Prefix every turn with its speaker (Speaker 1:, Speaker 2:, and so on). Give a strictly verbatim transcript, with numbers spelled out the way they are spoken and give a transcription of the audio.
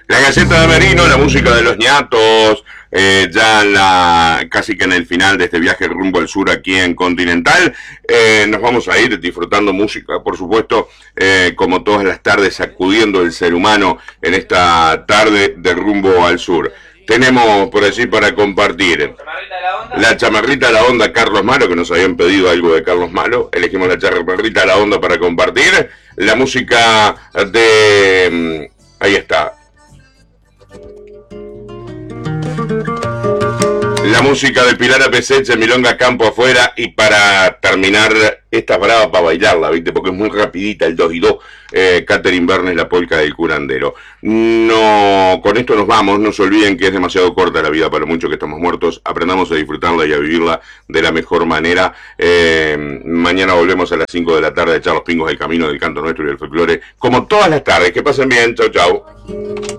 Speaker 1: La Gaceta de Merino, la música de los ñatos, eh, ya en la, casi que en el final de este viaje rumbo al sur aquí en Continental. Eh, nos vamos a ir disfrutando música, por supuesto, eh, como todas las tardes, sacudiendo el ser humano en esta tarde de rumbo al sur. Tenemos por allí para compartir la chamarrita de la onda Carlos Malo, que nos habían pedido algo de Carlos Malo. Elegimos la chamarrita de la onda para compartir. La música de... Ahí está. La música de Pilar Apeseche, Milonga Campo Afuera, y para terminar, esta brava para bailarla, ¿viste? Porque es muy rapidita, el dos y dos, eh, Catherine Bernes, la polca del curandero. No, con esto nos vamos, no se olviden que es demasiado corta la vida para muchos que estamos muertos, aprendamos a disfrutarla y a vivirla de la mejor manera. Eh, mañana volvemos a las cinco de la tarde a echar los pingos del camino del canto nuestro y del folclore, como todas las tardes. Que pasen bien, chau chau.